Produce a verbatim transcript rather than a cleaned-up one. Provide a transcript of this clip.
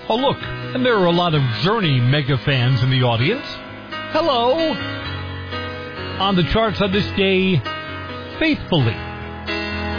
Oh, look, and there are a lot of Journey mega fans in the audience. Hello! On the charts on this day, Faithfully